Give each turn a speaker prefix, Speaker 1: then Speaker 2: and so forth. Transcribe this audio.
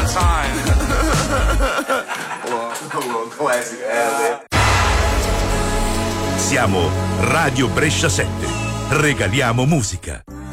Speaker 1: one time.
Speaker 2: Classic.
Speaker 3: Siamo Radio Brescia 7. Regaliamo musica.